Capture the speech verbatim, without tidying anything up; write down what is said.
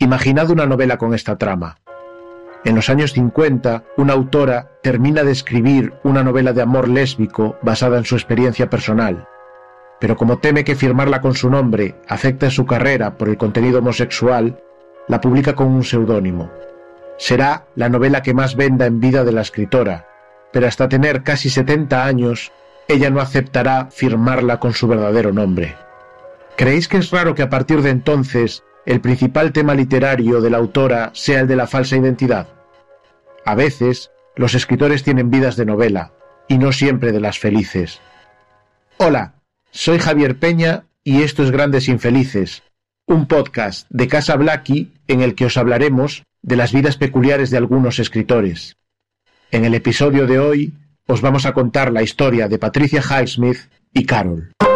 Imaginad una novela con esta trama. En los años cincuenta, una autora termina de escribir una novela de amor lésbico basada en su experiencia personal, pero como teme que firmarla con su nombre afecte su carrera por el contenido homosexual, la publica con un seudónimo. Será la novela que más venda en vida de la escritora, pero hasta tener casi setenta años, ella no aceptará firmarla con su verdadero nombre. ¿Creéis que es raro que a partir de entonces el principal tema literario de la autora sea el de la falsa identidad? A veces, los escritores tienen vidas de novela, y no siempre de las felices. Hola, soy Javier Peña y esto es Grandes Infelices, un podcast de Casa Blackie en el que os hablaremos de las vidas peculiares de algunos escritores. En el episodio de hoy os vamos a contar la historia de Patricia Highsmith y Carol.